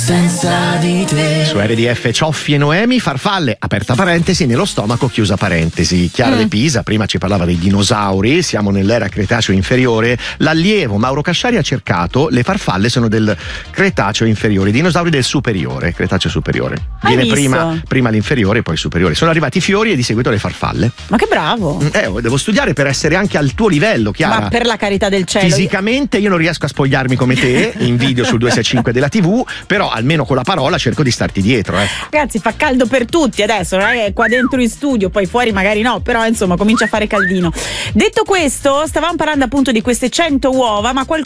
senza di te. Su RDF Cioffi e Noemi, farfalle, aperta parentesi, nello stomaco, chiusa parentesi. Chiara De Pisa prima ci parlava dei dinosauri, siamo nell'era Cretaceo inferiore. L'allievo Mauro Casciari ha cercato, le farfalle sono del Cretaceo inferiore, i dinosauri del superiore, Cretaceo superiore. Viene prima l'inferiore e poi il superiore. Sono arrivati i fiori e di seguito le farfalle. Ma che bravo! Devo studiare per essere anche al tuo livello, Chiara. Ma per la carità del cielo. Fisicamente io non riesco a spogliarmi come te in video sul 265 della TV, però almeno con la parola cerco di starti dietro. Ragazzi, fa caldo per tutti adesso, non è qua dentro in studio, poi fuori magari no, però insomma comincia a fare caldino. Detto questo, stavamo parlando appunto di queste 100 uova, ma